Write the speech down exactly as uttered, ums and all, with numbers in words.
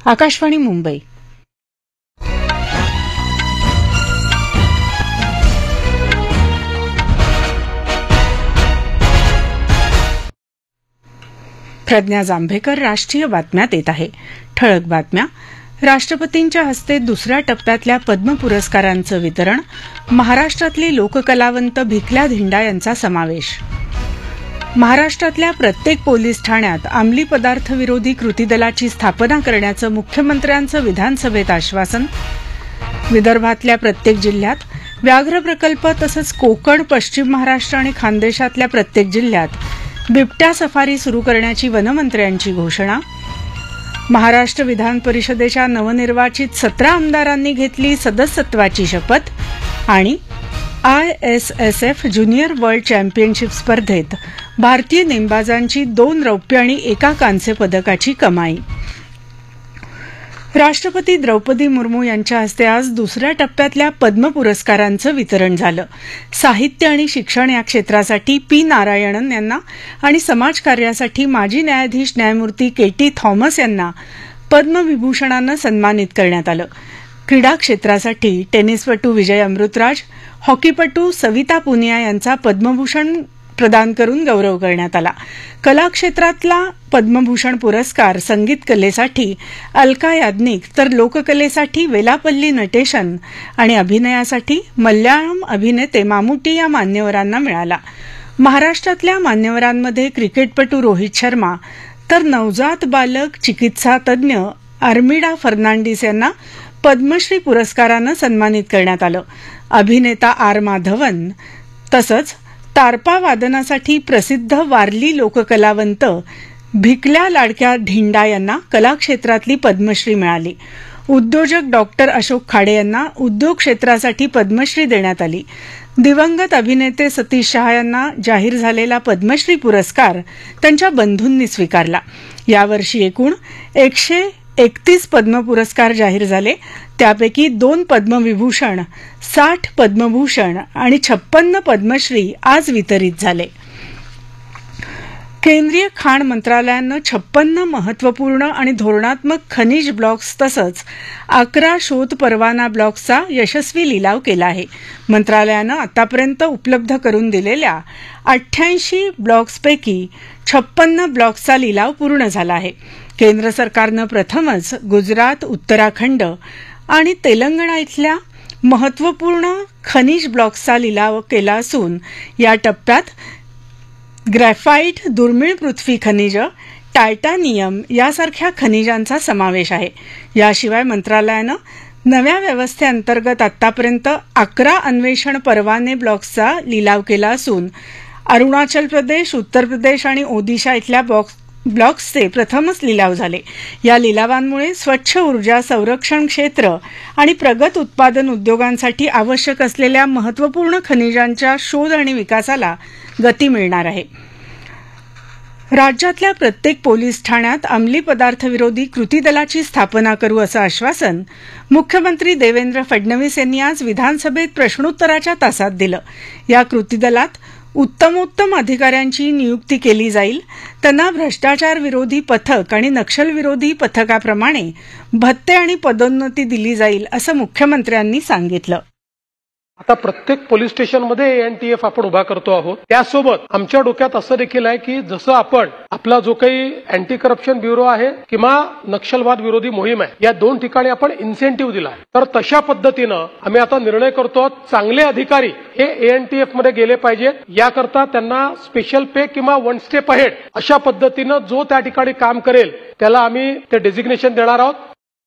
आकाशवाणी मुंबई. प्रज्ञा जांभेकर राष्ट्रीय बातम्या देत आहे. ठळक बातम्या. राष्ट्रपतींच्या हस्ते दुसऱ्या टप्प्यातल्या पद्म पुरस्कारांचं वितरण. महाराष्ट्रातले लोककलावंत भिकल्या धिंडा यांचा समावेश. महाराष्ट्रातल्या प्रत्येक पोलीस ठाण्यात अंमली पदार्थ विरोधी कृती दलाची स्थापना करण्याचं मुख्यमंत्र्यांचं विधानसभेत आश्वासन. विदर्भातल्या प्रत्येक जिल्ह्यात व्याघ्र प्रकल्प तसंच कोकण, पश्चिम महाराष्ट्र आणि खानदेशातल्या प्रत्येक जिल्ह्यात बिबट्या सफारी सुरू करण्याची वनमंत्र्यांची घोषणा. महाराष्ट्र विधान परिषदेच्या नवनिर्वाचित सतरा आमदारांनी घेतली सदस्यत्वाची शपथ. आणि I S S F junior world championship स्पर्धेत भारतीय नेमबाजांची दोन रौप्य आणि एका कांस्य पदकाची कमाई. राष्ट्रपती द्रौपदी मुर्मू यांच्या हस्ते आज दुसऱ्या टप्प्यातल्या पद्म पुरस्कारांचं वितरण झालं. साहित्य आणि शिक्षण या क्षेत्रासाठी पी नारायणन यांना आणि समाजकार्यासाठी माजी न्यायाधीश न्यायमूर्ती के टी थॉमस यांना पद्मविभूषणानं सन्मानित करण्यात आलं. क्रीडा क्षेत्रासाठी टेनिसपटू विजय अमृतराज, हॉकीपटू सविता पुनिया यांचा पद्मभूषण प्रदान करून गौरव करण्यात आला. कला क्षेत्रातला पद्मभूषण पुरस्कार संगीत कलेसाठी अलका याज्ञिक तर लोककलेसाठी वेलापल्ली नटेशन आणि अभिनयासाठी मल्याळम अभिनेते मामुटी या मान्यवरांना मिळाला. महाराष्ट्रातल्या मान्यवरांमध्ये क्रिकेटपटू रोहित शर्मा तर नवजात बालक चिकित्सा तज्ज्ञ आर्मिडा फर्नांडिस यांना पद्मश्री पुरस्कारानं सन्मानित करण्यात आलं. अभिनेता आर माधवन तसंच तारपा वादनासाठी प्रसिद्ध वारली लोककलावंत भिकल्या लाडक्या धिंडा यांना कला क्षेत्रातली पद्मश्री मिळाली. उद्योजक डॉक्टर अशोक खाडे यांना उद्योग क्षेत्रासाठी पद्मश्री देण्यात आली. दिवंगत अभिनेते सतीश शहा यांना जाहीर झालेला पद्मश्री पुरस्कार त्यांच्या बंधूंनी स्वीकारला. यावर्षी एकूण एकशे एकतीस पद्म पुरस्कार जाहीर झाले. त्यापैकी दोन पद्मविभूषण, साठ पद्मभूषण आणि छप्पन्न पद्मश्री आज वितरित झाले. केंद्रीय खाण मंत्रालयानं छप्पन्न महत्वपूर्ण आणि धोरणात्मक खनिज ब्लॉक्स तसंच अकरा शोध परवाना ब्लॉक्सचा यशस्वी लिलाव केला आहे. मंत्रालयानं आतापर्यंत उपलब्ध करून दिलेल्या अठ्ठ्याऐंशी ब्लॉक्सपैकी छप्पन्न ब्लॉक्सचा लिलाव पूर्ण झाला आहे. केंद्र सरकारनं प्रथमच गुजरात, उत्तराखंड आणि तेलंगणा इथल्या महत्वपूर्ण खनिज ब्लॉक्सचा लिलाव केला असून या टप्प्यात ग्रॅफाइट, दुर्मिळ पृथ्वी खनिज, टायटानियम यासारख्या खनिजांचा समावेश आहे. याशिवाय मंत्रालयानं नव्या व्यवस्थेअंतर्गत आतापर्यंत अकरा अन्वेषण परवाने ब्लॉक्सचा लिलाव केला असून अरुणाचल प्रदेश, उत्तर प्रदेश आणि ओदिशा इथल्या ब्लॉक्स ब्लॉक्सचे प्रथमच लिलाव झाले. या लिलावांमुळे स्वच्छ ऊर्जा, संरक्षण क्षेत्र आणि प्रगत उत्पादन उद्योगांसाठी आवश्यक असलेल्या महत्वपूर्ण खनिजांच्या शोध आणि विकासाला गती मिळणार आहे. राज्यातल्या प्रत्येक पोलीस ठाण्यात अंमली पदार्थ विरोधी कृती दलाची स्थापना करू असं आश्वासन मुख्यमंत्री देवेंद्र फडणवीस यांनी आज विधानसभेत प्रश्नोत्तराच्या तासात दिलं. या कृती दलात उत्तमोत्तम अधिकाऱ्यांची नियुक्ती केली जाईल. त्यांना भ्रष्टाचार विरोधी पथक आणि नक्षलविरोधी पथकाप्रमाणे भत्ते आणि पदोन्नती दिली जाईल असं मुख्यमंत्र्यांनी सांगितलं. आता प्रत्येक पोलीस स्टेशनमध्ये एनटीएफ आपण उभा करतो आहोत. त्यासोबत आमच्या डोक्यात असं देखील आहे की जसं आपण आपला जो काही अँटी करप्शन ब्युरो आहे किंवा नक्षलवाद विरोधी मोहीम आहे या दोन ठिकाणी आपण इन्सेंटिव्ह दिला आहे, तर तशा पद्धतीनं आम्ही आता निर्णय करतो चांगले अधिकारी हे एएनटीएफ मध्ये गेले पाहिजेत. याकरता त्यांना स्पेशल पे किंवा वन स्टेप अहेड अशा पद्धतीनं जो त्या ठिकाणी काम करेल त्याला आम्ही ते डेझिग्नेशन देणार आहोत.